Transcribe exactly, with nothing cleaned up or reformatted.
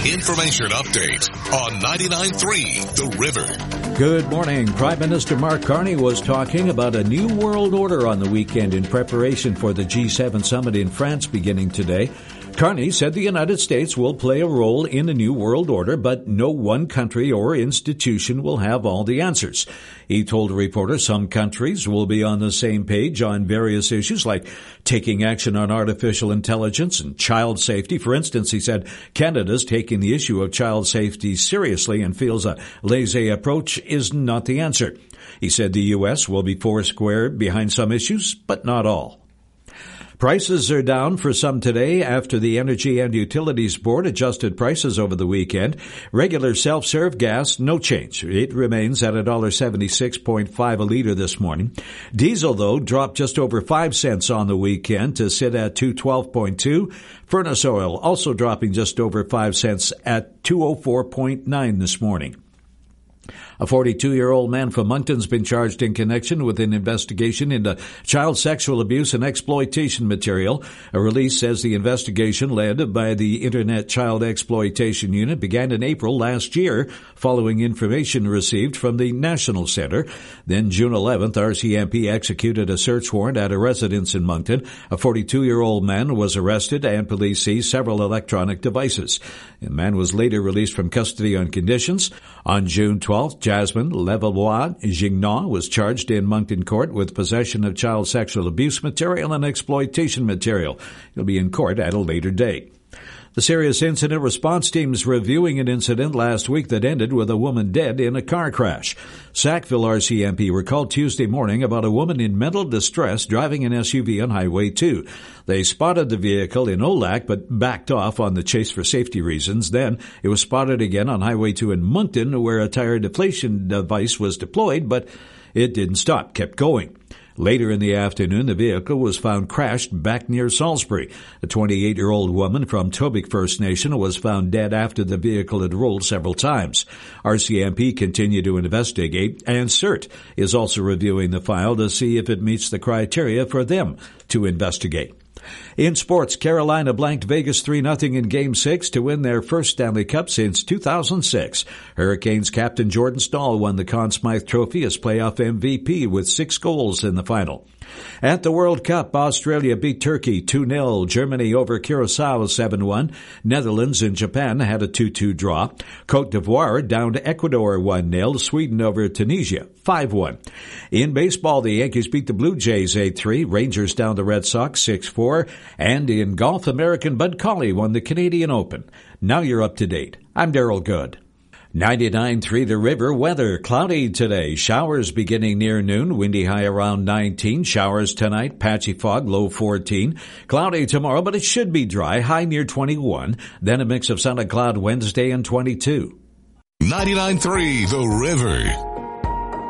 Information update on ninety-nine point three The River. Good morning. Prime Minister Mark Carney was talking about a new world order on the weekend in preparation for the G seven summit in France beginning today. Carney said the United States will play a role in the new world order, but no one country or institution will have all the answers. He told a reporter some countries will be on the same page on various issues like taking action on artificial intelligence and child safety. For instance, he said Canada's taking the issue of child safety seriously and feels a laissez approach is not the answer. He said the U S will be foursquare behind some issues, but not all. Prices are down for some today after the Energy and Utilities Board adjusted prices over the weekend. Regular self-serve gas, no change. It remains at one dollar seventy-six point five a liter this morning. Diesel, though, dropped just over five cents on the weekend to sit at two twelve point two. Furnace oil also dropping just over five cents at two oh four point nine this morning. A forty-two-year-old man from Moncton's been charged in connection with an investigation into child sexual abuse and exploitation material. A release says the investigation, led by the Internet Child Exploitation Unit, began in April last year following information received from the National Center. Then June eleventh, R C M P executed a search warrant at a residence in Moncton. A forty-two-year-old man was arrested and police seized several electronic devices. The man was later released from custody on conditions. On June twelfth, Jasmine Levallois-Gignac was charged in Moncton Court with possession of child sexual abuse material and exploitation material. He'll be in court at a later date. The Serious Incident Response Team's reviewing an incident last week that ended with a woman dead in a car crash. Sackville R C M P recalled Tuesday morning about a woman in mental distress driving an S U V on Highway two. They spotted the vehicle in Olac but backed off on the chase for safety reasons. Then it was spotted again on Highway two in Moncton, where a tire deflation device was deployed, but it didn't stop, kept going. Later in the afternoon, the vehicle was found crashed back near Salisbury. A twenty-eight-year-old woman from Tobic First Nation was found dead after the vehicle had rolled several times. R C M P continued to investigate, and CERT is also reviewing the file to see if it meets the criteria for them to investigate. In sports, Carolina blanked Vegas three nothing in Game six to win their first Stanley Cup since two thousand six. Hurricanes captain Jordan Staal won the Conn Smythe Trophy as playoff M V P with six goals in the final. At the World Cup, Australia beat Turkey two nil. Germany over Curacao seven one. Netherlands and Japan had a two two draw. Côte d'Ivoire down to Ecuador one nil. Sweden over Tunisia five one. In baseball, the Yankees beat the Blue Jays eight three. Rangers down the Red Sox six four. And in golf, American Bud Colley won the Canadian Open. Now you're up to date. I'm Daryl Good. ninety-nine point three The River weather. Cloudy today. Showers beginning near noon. Windy high around nineteen. Showers tonight. Patchy fog, low fourteen. Cloudy tomorrow, but it should be dry. High near twenty-one. Then a mix of sun and cloud Wednesday and twenty-two. ninety-nine point three The River.